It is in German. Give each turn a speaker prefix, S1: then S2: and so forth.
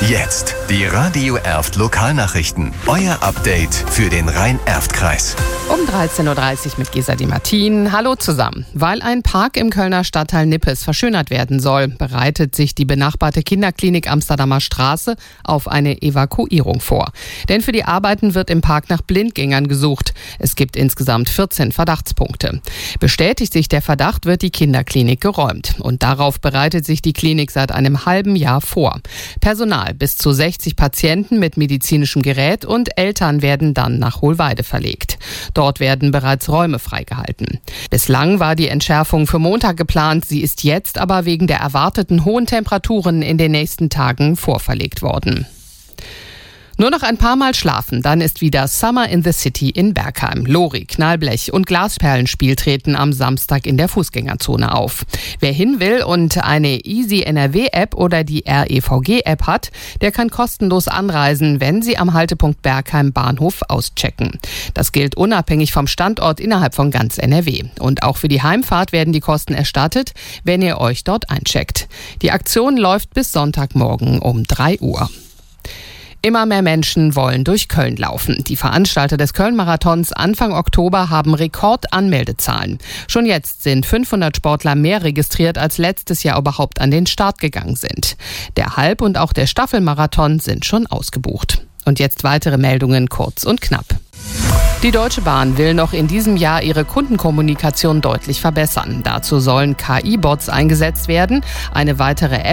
S1: Jetzt die Radio Erft Lokalnachrichten. Euer Update für den Rhein-Erft-Kreis.
S2: Um 13.30 Uhr mit Gesa Di Martin. Hallo zusammen. Weil ein Park im Kölner Stadtteil Nippes verschönert werden soll, bereitet sich die benachbarte Kinderklinik Amsterdamer Straße auf eine Evakuierung vor. Denn für die Arbeiten wird im Park nach Blindgängern gesucht. Es gibt insgesamt 14 Verdachtspunkte. Bestätigt sich der Verdacht, wird die Kinderklinik geräumt. Und darauf bereitet sich die Klinik seit einem halben Jahr vor. Personal bis zu 60 Patienten mit medizinischem Gerät und Eltern werden dann nach Hohlweide verlegt. Dort werden bereits Räume freigehalten. Bislang war die Entschärfung für Montag geplant. Sie ist jetzt aber wegen der erwarteten hohen Temperaturen in den nächsten Tagen vorverlegt worden. Nur noch ein paar Mal schlafen, dann ist wieder Summer in the City in Bergheim. Lori, Knallblech und Glasperlenspiel treten am Samstag in der Fußgängerzone auf. Wer hin will und eine Easy NRW-App oder die REVG-App hat, der kann kostenlos anreisen, wenn Sie am Haltepunkt Bergheim Bahnhof auschecken. Das gilt unabhängig vom Standort innerhalb von ganz NRW. Und auch für die Heimfahrt werden die Kosten erstattet, wenn ihr euch dort eincheckt. Die Aktion läuft bis Sonntagmorgen um 3 Uhr. Immer mehr Menschen wollen durch Köln laufen. Die Veranstalter des Köln-Marathons Anfang Oktober haben Rekordanmeldezahlen. Schon jetzt sind 500 Sportler mehr registriert, als letztes Jahr überhaupt an den Start gegangen sind. Der Halb- und auch der Staffelmarathon sind schon ausgebucht. Und jetzt weitere Meldungen kurz und knapp. Die Deutsche Bahn will noch in diesem Jahr ihre Kundenkommunikation deutlich verbessern. Dazu sollen KI-Bots eingesetzt werden, eine weitere App